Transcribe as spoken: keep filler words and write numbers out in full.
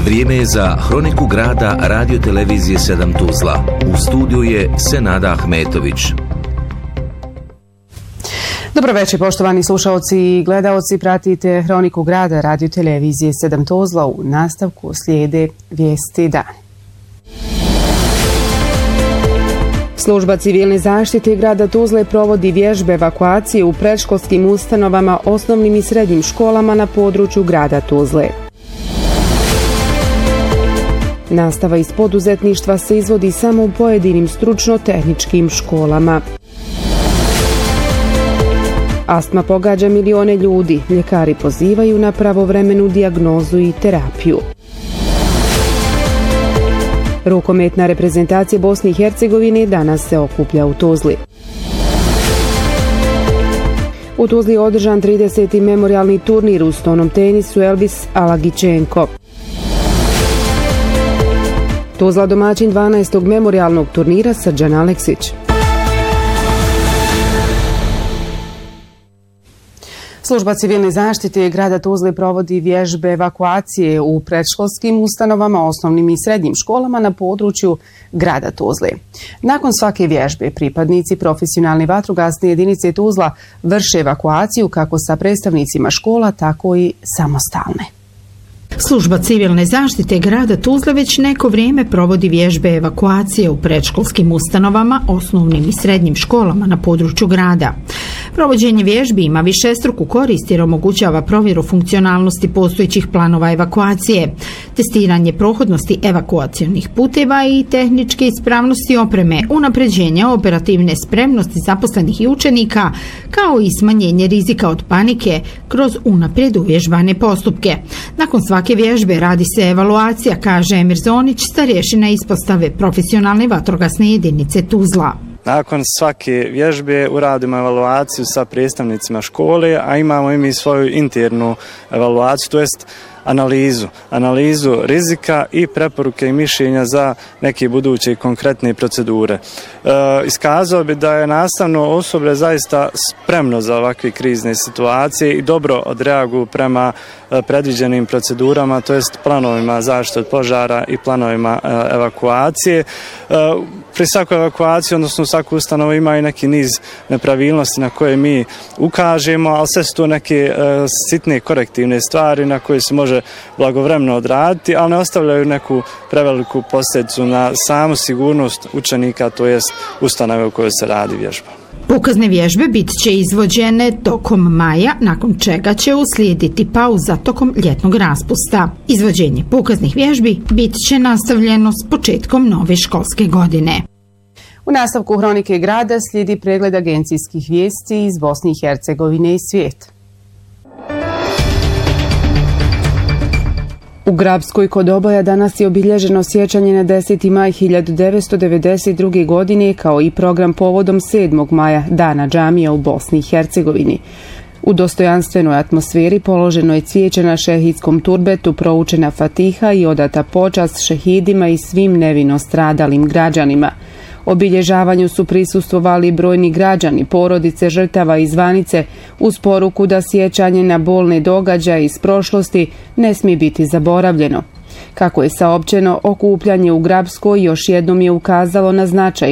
Vrijeme je za Hroniku grada radiotelevizije sedam Tuzla. U studiju je Senada Ahmetović. Dobro večer, poštovani slušaoci i gledaoci. Pratite Hroniku grada radiotelevizije sedam Tuzla. U nastavku slijede vijesti dana. Služba civilne zaštite grada Tuzle provodi vježbe evakuacije u predškolskim ustanovama, osnovnim i srednjim školama na području grada Tuzle. Nastava iz poduzetništva se izvodi samo u pojedinim stručno-tehničkim školama. Astma pogađa milione ljudi. Ljekari pozivaju na pravovremenu dijagnozu i terapiju. Rukometna reprezentacija Bosne i Hercegovine danas se okuplja u Tuzli. U Tuzli je održan trideseti memorijalni turnir u stonom tenisu Elvis Alagićenko. Tuzla domaćin dvanaestog memorijalnog turnira Srđan Aleksić. Služba civilne zaštite grada Tuzle provodi vježbe evakuacije u predškolskim ustanovama, osnovnim i srednjim školama na području grada Tuzle. Nakon svake vježbe pripadnici profesionalne vatrogasne jedinice Tuzla vrše evakuaciju kako sa predstavnicima škola, tako i samostalne. Služba civilne zaštite grada Tuzle već neko vrijeme provodi vježbe evakuacije u predškolskim ustanovama, osnovnim i srednjim školama na području grada. Provođenje vježbi ima višestruku korist jer omogućava provjeru funkcionalnosti postojećih planova evakuacije, testiranje prohodnosti evakuacionih puteva i tehničke ispravnosti opreme, unapređenje operativne spremnosti zaposlenih i učenika, kao i smanjenje rizika od panike kroz unaprijed uvježbane postupke. Nakon svake vježbe radi se evaluacija, kaže Emir Zonić, starješina ispostave profesionalne vatrogasne jedinice Tuzla. Nakon svake vježbe uradimo evaluaciju sa predstavnicima škole, a imamo i mi svoju internu evaluaciju, to jest analizu, analizu rizika i preporuke i mišljenja za neke buduće konkretne procedure. E, iskazao bi da je nastavno osoblje zaista spremno za ovakve krizne situacije i dobro odreaguju prema e, predviđenim procedurama, to jest planovima zaštite od požara i planovima e, evakuacije. E, pri svakoj evakuaciji, odnosno svaku ustanovu ima i neki niz nepravilnosti na koje mi ukažemo, ali sve su to neke e, sitne korektivne stvari na koje se može blagovremeno odraditi, ali ne ostavljaju neku preveliku posljedicu na samu sigurnost učenika, to jest ustanove u kojoj se radi vježba. Pokazne vježbe bit će izvođene tokom maja, nakon čega će uslijediti pauza tokom ljetnog raspusta. Izvođenje pokaznih vježbi bit će nastavljeno s početkom nove školske godine. U nastavku Hronike grada slijedi pregled agencijskih vijesti iz Bosne i Hercegovine i svijeta. U Grabskoj kod Oboja danas je obilježeno sjećanje na deseti maj hiljadu devetsto devedeset druge. godine kao i program povodom sedmog maja, Dana džamija u Bosni i Hercegovini. U dostojanstvenoj atmosferi položeno je cvijeće na šehidskom turbetu, proučena fatiha i odata počast šehidima i svim nevino stradalim građanima. Obilježavanju su prisustvovali brojni građani, porodice žrtava i zvanice, uz poruku da sjećanje na bolne događaje iz prošlosti ne smije biti zaboravljeno. Kako je saopćeno, okupljanje u Grabskoj još jednom je ukazalo na značaj